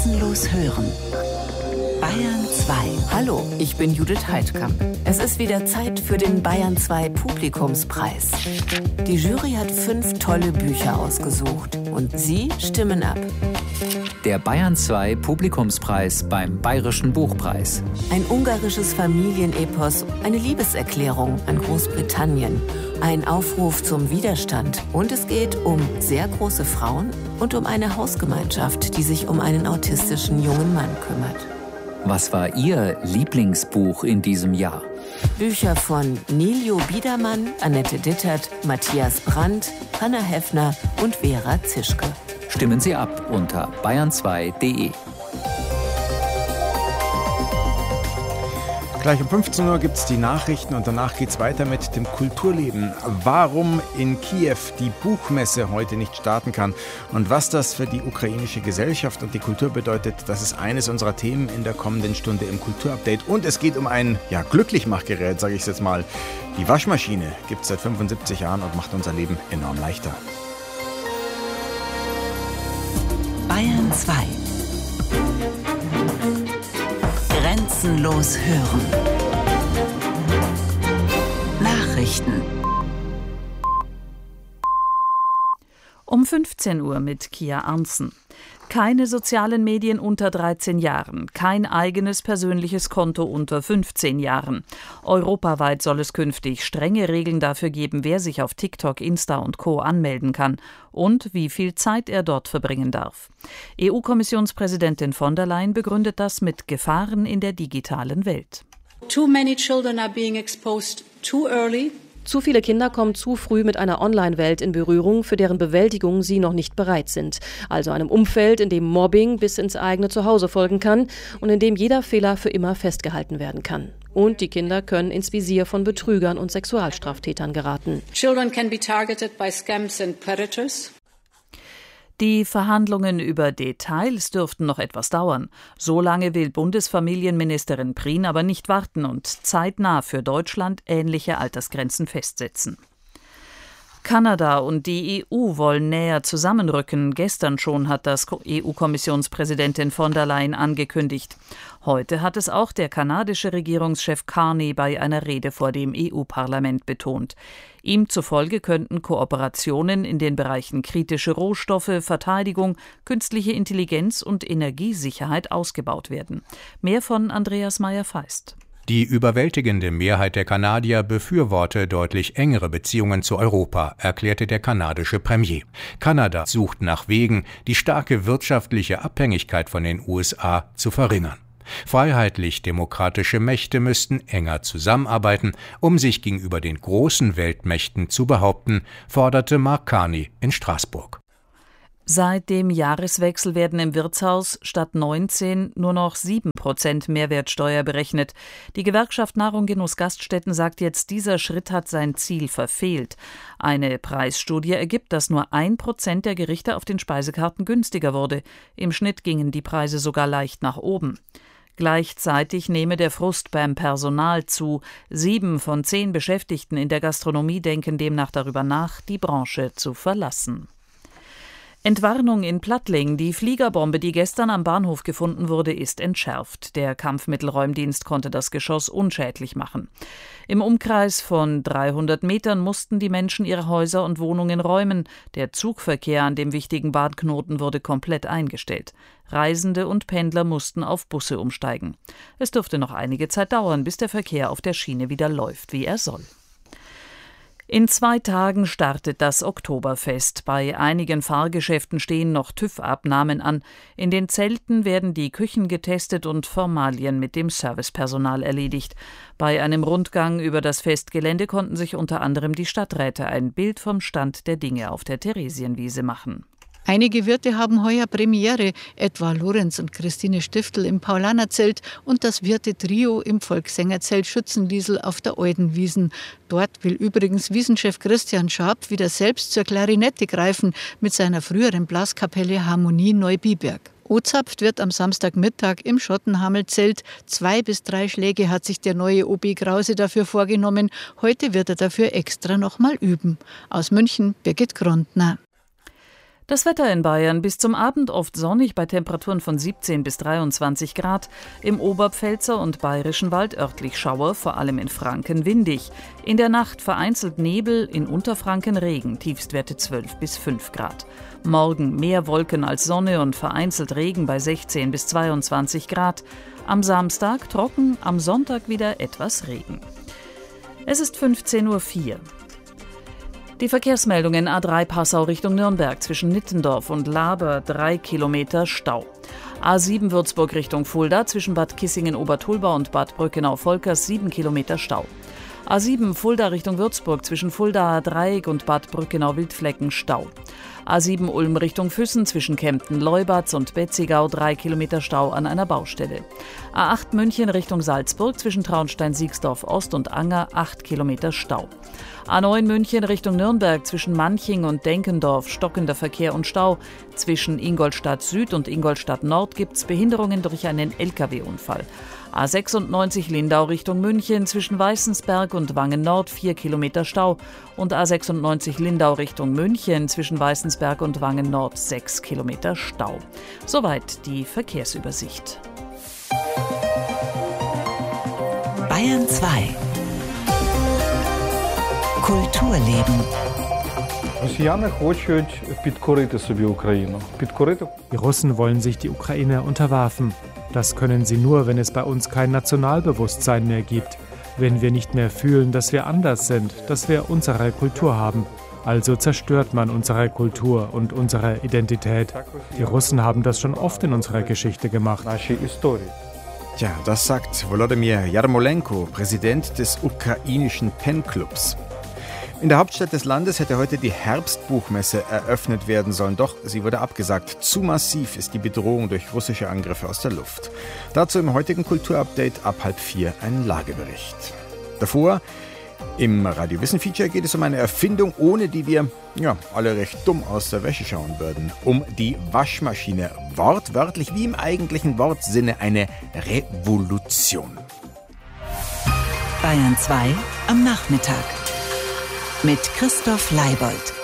Grenzenlos hören. Bayern 2. Hallo, ich bin Judith Heidkamp. Es ist wieder Zeit für den Bayern 2 Publikumspreis. Die Jury hat 5 tolle Bücher ausgesucht und Sie stimmen ab. Der Bayern 2 Publikumspreis beim Bayerischen Buchpreis. Ein ungarisches Familienepos, eine Liebeserklärung an Großbritannien, ein Aufruf zum Widerstand und es geht um sehr große Frauen und um eine Hausgemeinschaft, die sich um einen autistischen jungen Mann kümmert. Was war Ihr Lieblingsbuch in diesem Jahr? Bücher von Nilio Biedermann, Annette Dittert, Matthias Brandt, Hanna Heffner und Vera Zischke. Stimmen Sie ab unter bayern2.de. Gleich um 15 Uhr gibt es die Nachrichten und danach geht es weiter mit dem Kulturleben. Warum in Kiew die Buchmesse heute nicht starten kann und was das für die ukrainische Gesellschaft und die Kultur bedeutet, das ist eines unserer Themen in der kommenden Stunde im Kulturupdate. Und es geht um ein Glücklichmachgerät, sage ich jetzt mal. Die Waschmaschine gibt es seit 75 Jahren und macht unser Leben enorm leichter. Bayern 2. Grenzenlos hören. Nachrichten. Um 15 Uhr mit Kia Arntzen. Keine sozialen Medien unter 13 Jahren, kein eigenes persönliches Konto unter 15 Jahren. Europaweit soll es künftig strenge Regeln dafür geben, wer sich auf TikTok, Insta und Co. anmelden kann und wie viel Zeit er dort verbringen darf. EU-Kommissionspräsidentin von der Leyen begründet das mit Gefahren in der digitalen Welt. Too many children are being exposed too early. Zu viele Kinder kommen zu früh mit einer Online-Welt in Berührung, für deren Bewältigung sie noch nicht bereit sind. Also einem Umfeld, in dem Mobbing bis ins eigene Zuhause folgen kann und in dem jeder Fehler für immer festgehalten werden kann. Und die Kinder können ins Visier von Betrügern und Sexualstraftätern geraten. Children can be targeted by scams and predators. Die Verhandlungen über Details dürften noch etwas dauern. So lange will Bundesfamilienministerin Prien aber nicht warten und zeitnah für Deutschland ähnliche Altersgrenzen festsetzen. Kanada und die EU wollen näher zusammenrücken. Gestern schon hat das EU-Kommissionspräsidentin von der Leyen angekündigt. Heute hat es auch der kanadische Regierungschef Carney bei einer Rede vor dem EU-Parlament betont. Ihm zufolge könnten Kooperationen in den Bereichen kritische Rohstoffe, Verteidigung, künstliche Intelligenz und Energiesicherheit ausgebaut werden. Mehr von Andreas Meyer-Feist. Die überwältigende Mehrheit der Kanadier befürworte deutlich engere Beziehungen zu Europa, erklärte der kanadische Premier. Kanada sucht nach Wegen, die starke wirtschaftliche Abhängigkeit von den USA zu verringern. Freiheitlich-demokratische Mächte müssten enger zusammenarbeiten, um sich gegenüber den großen Weltmächten zu behaupten, forderte Mark Carney in Straßburg. Seit dem Jahreswechsel werden im Wirtshaus statt 19 nur noch 7% Mehrwertsteuer berechnet. Die Gewerkschaft Nahrung Genuss Gaststätten sagt jetzt, dieser Schritt hat sein Ziel verfehlt. Eine Preisstudie ergibt, dass nur 1% der Gerichte auf den Speisekarten günstiger wurde. Im Schnitt gingen die Preise sogar leicht nach oben. Gleichzeitig nehme der Frust beim Personal zu. 7 von 10 Beschäftigten in der Gastronomie denken demnach darüber nach, die Branche zu verlassen. Entwarnung in Plattling. Die Fliegerbombe, die gestern am Bahnhof gefunden wurde, ist entschärft. Der Kampfmittelräumdienst konnte das Geschoss unschädlich machen. Im Umkreis von 300 Metern mussten die Menschen ihre Häuser und Wohnungen räumen. Der Zugverkehr an dem wichtigen Bahnknoten wurde komplett eingestellt. Reisende und Pendler mussten auf Busse umsteigen. Es dürfte noch einige Zeit dauern, bis der Verkehr auf der Schiene wieder läuft, wie er soll. In 2 Tagen startet das Oktoberfest. Bei einigen Fahrgeschäften stehen noch TÜV-Abnahmen an. In den Zelten werden die Küchen getestet und Formalien mit dem Servicepersonal erledigt. Bei einem Rundgang über das Festgelände konnten sich unter anderem die Stadträte ein Bild vom Stand der Dinge auf der Theresienwiese machen. Einige Wirte haben heuer Premiere, etwa Lorenz und Christine Stiftel im Paulanerzelt und das Wirte-Trio im Volkssängerzelt Schützenliesel auf der Eudenwiesen. Dort will übrigens Wiesenchef Christian Scharp wieder selbst zur Klarinette greifen mit seiner früheren Blaskapelle Harmonie Neubiberg. O-zapft wird am Samstagmittag im Schottenhammelzelt. 2 bis 3 Schläge hat sich der neue OB Krause dafür vorgenommen. Heute wird er dafür extra nochmal üben. Aus München, Birgit Grundner. Das Wetter in Bayern: bis zum Abend oft sonnig bei Temperaturen von 17 bis 23 Grad. Im Oberpfälzer und Bayerischen Wald örtlich Schauer, vor allem in Franken windig. In der Nacht vereinzelt Nebel, in Unterfranken Regen, Tiefstwerte 12 bis 5 Grad. Morgen mehr Wolken als Sonne und vereinzelt Regen bei 16 bis 22 Grad. Am Samstag trocken, am Sonntag wieder etwas Regen. Es ist 15:04 Uhr. Die Verkehrsmeldungen: A3 Passau Richtung Nürnberg zwischen Nittendorf und Laber 3 Kilometer Stau. A7 Würzburg Richtung Fulda zwischen Bad Kissingen-Obertulba und Bad Brückenau-Volkers 7 Kilometer Stau. A7 Fulda Richtung Würzburg zwischen Fuldaer Dreieck und Bad Brückenau-Wildflecken Stau. A7 Ulm Richtung Füssen zwischen Kempten-Leubatz und Betzigau 3 Kilometer Stau an einer Baustelle. A8 München Richtung Salzburg zwischen Traunstein-Siegsdorf Ost und Anger 8 Kilometer Stau. A9 München Richtung Nürnberg zwischen Manching und Denkendorf stockender Verkehr und Stau. Zwischen Ingolstadt Süd und Ingolstadt Nord gibt's Behinderungen durch einen Lkw-Unfall. A96 Lindau Richtung München zwischen Weißensberg und Wangen Nord 4 Kilometer Stau und A96 Lindau Richtung München zwischen Weißensberg und Wangen Nord 6 Kilometer Stau. Soweit die Verkehrsübersicht. Bayern 2 Kulturleben. Die Russen wollen sich die Ukraine unterwerfen. Das können sie nur, wenn es bei uns kein Nationalbewusstsein mehr gibt. Wenn wir nicht mehr fühlen, dass wir anders sind, dass wir unsere Kultur haben. Also zerstört man unsere Kultur und unsere Identität. Die Russen haben das schon oft in unserer Geschichte gemacht. Tja, das sagt Volodymyr Jarmolenko, Präsident des ukrainischen Pen-Clubs. In der Hauptstadt des Landes hätte heute die Herbstbuchmesse eröffnet werden sollen, doch sie wurde abgesagt. Zu massiv ist die Bedrohung durch russische Angriffe aus der Luft. Dazu im heutigen Kulturupdate ab 3:30 ein Lagebericht. Davor im Radio-Wissen-Feature geht es um eine Erfindung, ohne die wir alle recht dumm aus der Wäsche schauen würden. Um die Waschmaschine. Wortwörtlich wie im eigentlichen Wortsinne eine Revolution. Bayern 2 am Nachmittag. Mit Christoph Leibold.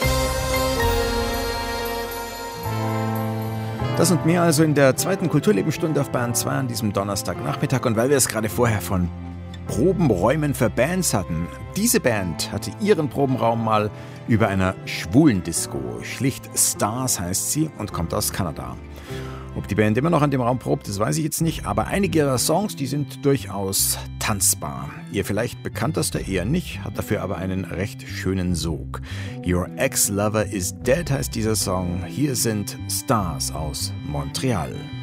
Das und mehr also in der zweiten Kulturlebenstunde auf Bayern 2 an diesem Donnerstagnachmittag. Und weil wir es gerade vorher von Probenräumen für Bands hatten, diese Band hatte ihren Probenraum mal über einer schwulen Disco. Schlicht Stars heißt sie und kommt aus Kanada. Ob die Band immer noch an dem Raum probt, das weiß ich jetzt nicht, aber einige ihrer Songs, die sind durchaus tanzbar. Ihr vielleicht bekanntester eher nicht, hat dafür aber einen recht schönen Sog. Your Ex-Lover is Dead heißt dieser Song. Hier sind Stars aus Montreal.